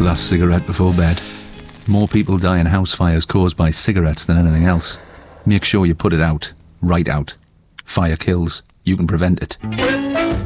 last cigarette before bed. More people die in house fires caused by cigarettes than anything else. Make sure you put it out. Right out. Fire kills. You can prevent it.